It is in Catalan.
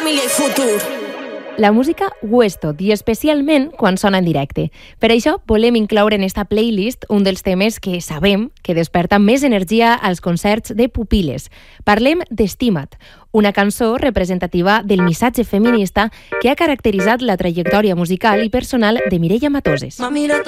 família i futur. La música ho és tot, i especialment quan sona en directe. Per això volem incloure en esta playlist un dels temes que sabem que desperta més energia als concerts de Pupil·les. Parlem d'Estima't, una cançó representativa del missatge feminista que ha caracteritzat la trajectòria musical i personal de Mireia Matoses.